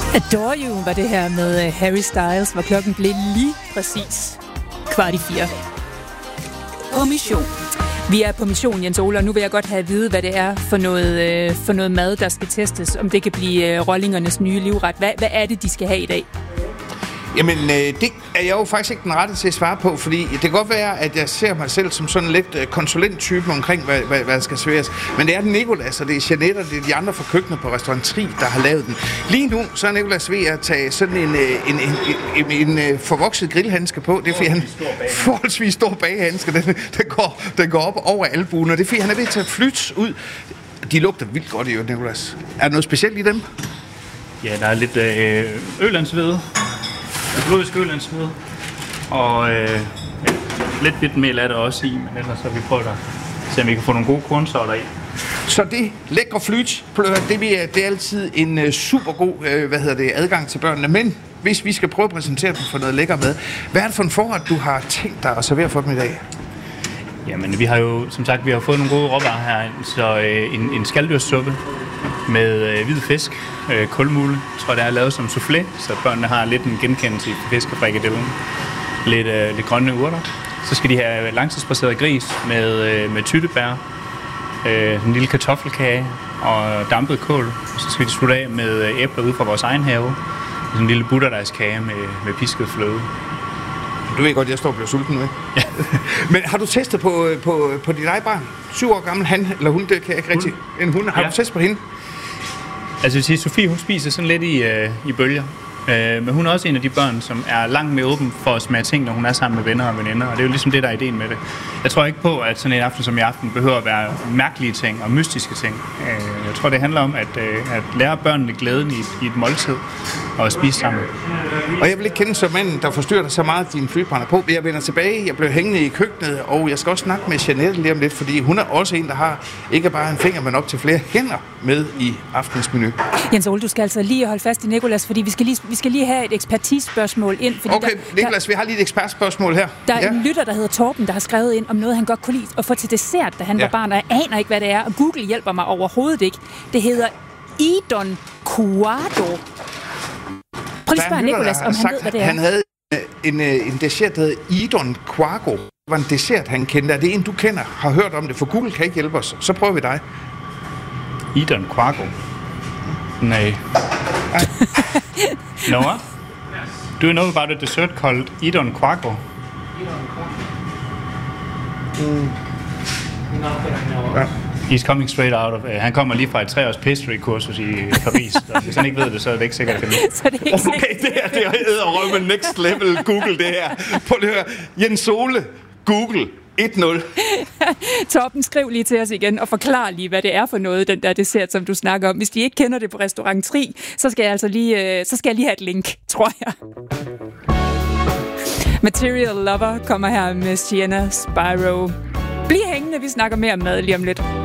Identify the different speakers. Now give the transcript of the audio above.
Speaker 1: Adore You var det her med Harry Styles, hvor klokken blev lige præcis 3:15. På mission. Vi er på mission, Jens Ole, og nu vil jeg godt have at vide, hvad det er for noget mad, der skal testes. Om det kan blive rollingernes nye livret. Hvad er det, de skal have i dag?
Speaker 2: Jamen, det er jeg jo faktisk ikke den rette til at svare på, fordi det kan godt være, at jeg ser mig selv som sådan lidt konsulenttype omkring, hvad der skal serveres. Men det er Nicolas, og det er Jeanette, og det er de andre fra køkkenet på Restaurant Tri, der har lavet den. Lige nu, så er Nicolas ved at tage sådan en forvokset grillhandske på. Det er fordi han forholdsvis stor bagehandske. Den går op over albuen, og det er fordi han er ved at tage flyts ud. De lugter vildt godt i øvrigt, Nicolas. Er der noget specielt i dem?
Speaker 3: Ja, der er lidt ølandshvede. Økologisk ølandshvede. Og lidt hvidtmel er der også i, men ellers har vi prøvet at se, om vi kan få nogle gode kornsorter i.
Speaker 2: Så det lækre flytplører, det er altid en super god adgang til børnene. Men hvis vi skal prøve at præsentere dem for noget lækker mad, hvad er det for en forret, du har tænkt dig at servere for dem i dag?
Speaker 3: Jamen, vi har jo, som sagt, fået nogle gode råvarer her. Så en skalddyrssuppe med hvid fisk, kulmule, tror jeg, det er lavet som soufflé, så børnene har lidt en genkendelse i fisk og frikadellen. Lidt grønne urter. Så skal de have langtidsbaseret gris med tyttebær, en lille kartoffelkage og dampet kål. Så skal de slutte af med æbler ude fra vores egen have. En lille butterdejskage med pisket fløde.
Speaker 2: Du ved godt, jeg står og bliver sulten nu, ikke? Ja. Men har du testet på dit eget barn? 7 år gammel, han eller hun, det kan jeg ikke rigtig. En hund. Har du testet på hende?
Speaker 3: Altså, jeg vil sige, Sofie, hun spiser sådan lidt i bølger. Men hun er også en af de børn, som er langt mere åben for at smage ting, når hun er sammen med venner og veninder. Og det er jo ligesom det, der er ideen med det. Jeg tror ikke på, at sådan en aften som i aften behøver at være mærkelige ting og mystiske ting. Jeg tror, det handler om at lære børnene glæden i et måltid og at spise sammen.
Speaker 2: Og jeg vil ikke kende som manden, der forstyrrer dig så meget, din flybrænder på. Jeg vender tilbage, jeg blev hængende i køkkenet, og jeg skal også snakke med Jeanette lige om lidt, fordi hun er også en, der har ikke bare en finger, men op til flere hænder med i aftens menu.
Speaker 1: Jens Ole, du skal altså lige holde fast i Nicolas, fordi vi skal lige have et ekspertisespørgsmål ind. Fordi
Speaker 2: okay, Nicolas, vi har lige et ekspertspørgsmål her.
Speaker 1: Der er en lytter, der hedder Torben, der har skrevet ind om noget, han godt kunne lide at få til dessert, da han var barn, og jeg aner ikke, hvad det er, og Google hjælper mig overhovedet ikke. Det hedder Idon Quado. Prøv lige at spørge Nicolas, om han ved, hvad det er.
Speaker 2: Han havde en dessert, der hedder Idon Quago. Det var en dessert, han kendte. Er det en, du kender, har hørt om det? For Google kan ikke hjælpe os. Så prøver vi dig.
Speaker 3: Idon Quago? Nej. Noah? Do you know about a dessert called Idon Quago?
Speaker 2: Ja.
Speaker 3: He's coming straight out of... han kommer lige fra et 3-års pastry-kursus i Paris, og hvis han ikke ved det, så er det ikke sikkert, at det
Speaker 1: så det er ikke sikkert.
Speaker 2: Okay, det er edderrømme next level Google, det her. Prøv lige at høre. Jens Ole, Google, 1-0.
Speaker 1: Torben, skriv lige til os igen og forklar lige, hvad det er for noget, den der dessert, som du snakker om. Hvis de ikke kender det på Restaurant Tri, så skal jeg altså lige have et link, tror jeg. Material Lover kommer her med Sienna Spyro. Bliv hængende, vi snakker mere om mad lige om lidt.